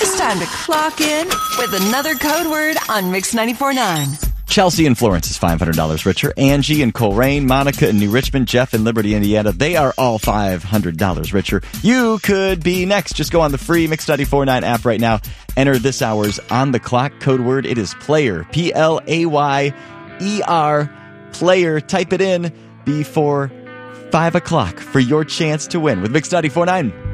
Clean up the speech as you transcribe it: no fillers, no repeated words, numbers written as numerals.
It's time to clock in with another code word on Mix 94.9. Chelsea in Florence is $500 richer. Angie in Coleraine, Monica in New Richmond, Jeff in Liberty, Indiana, they are all $500 richer. You could be next. Just go on the free Mix 94.9 app right now. Enter this hour's On the Clock code word. It is player. Player. Player. Type it in before 5 o'clock for your chance to win with Mix 94.9.